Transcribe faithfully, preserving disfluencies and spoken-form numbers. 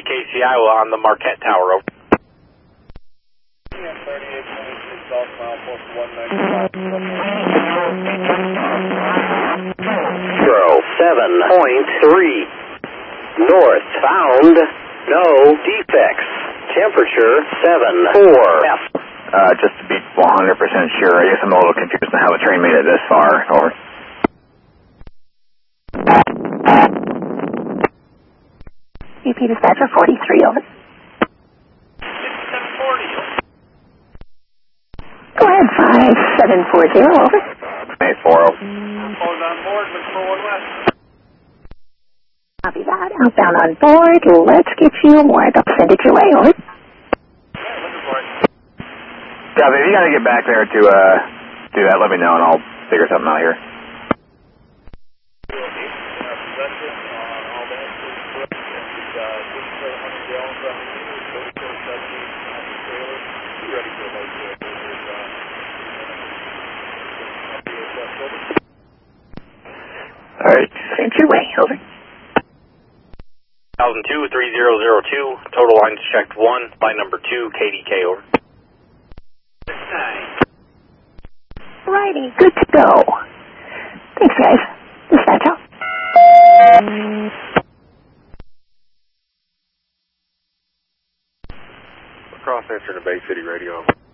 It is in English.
K C Iowa on the Marquette Tower, over. Zero seven point three. North found. No defects. Temperature seven four. Uh, just to be one hundred percent sure, I guess I'm a little confused on how the train made it this far. Over. U P dispatcher forty-three, over. fifty-seven forty. Go ahead, five seven four zero, over. eight four zero. Phone's on board, look for one west. Copy that. Outbound on board. Let's get you moored. I'll send it your way, over. Yeah, looking for it. Yeah, if you gotta get back there to uh, do that, let me know and I'll figure something out here. All right. Send your way, over. one thousand two, three zero zero two, total lines checked one, line number two, K D K, over. Righty, good to go. Thanks, guys. Dispatch out. Cross answer to Bay City Radio.